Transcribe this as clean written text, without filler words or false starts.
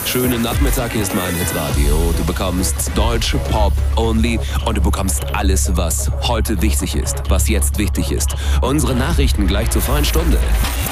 Schönen Nachmittag, hier ist mein Hitradio. Du bekommst deutsche Pop only und du bekommst alles, was heute wichtig ist, was jetzt wichtig ist. Unsere Nachrichten gleich zur freien Stunde.